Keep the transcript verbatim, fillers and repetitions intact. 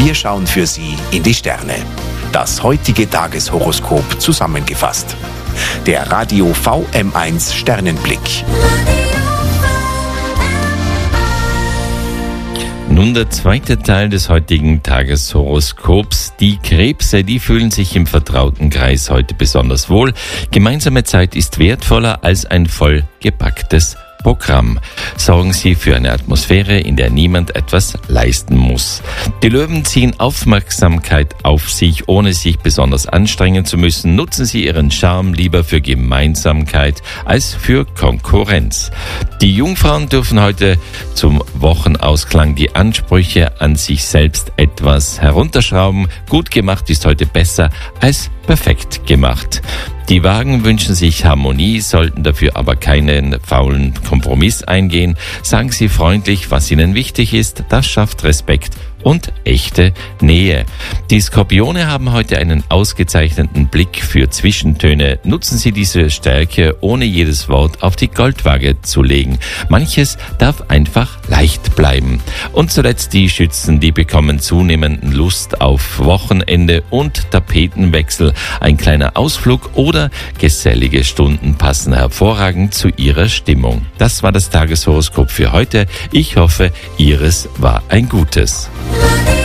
Wir schauen für Sie in die Sterne. Das heutige Tageshoroskop zusammengefasst. Der Radio V M eins Sternenblick. Nun der zweite Teil des heutigen Tageshoroskops. Die Krebse, die fühlen sich im vertrauten Kreis heute besonders wohl. Gemeinsame Zeit ist wertvoller als ein vollgepacktes Programm. Sorgen Sie für eine Atmosphäre, in der niemand etwas leisten muss. Die Löwen ziehen Aufmerksamkeit auf sich, ohne sich besonders anstrengen zu müssen. Nutzen Sie Ihren Charme lieber für Gemeinsamkeit als für Konkurrenz. Die Jungfrauen dürfen heute zum Wochenausklang die Ansprüche an sich selbst etwas herunterschrauben. Gut gemacht ist heute besser als perfekt gemacht. Die Wagen wünschen sich Harmonie, sollten dafür aber keinen faulen Kompromiss eingehen. Sagen Sie freundlich, was Ihnen wichtig ist. Das schafft Respekt und echte Nähe. Die Skorpione haben heute einen ausgezeichneten Blick für Zwischentöne. Nutzen Sie diese Stärke, ohne jedes Wort auf die Goldwaage zu legen. Manches darf einfach leicht bleiben. Und zuletzt die Schützen, die bekommen zunehmend Lust auf Wochenende und Tapetenwechsel. Ein kleiner Ausflug oder gesellige Stunden passen hervorragend zu Ihrer Stimmung. Das war das Tageshoroskop für heute. Ich hoffe, Ihres war ein gutes.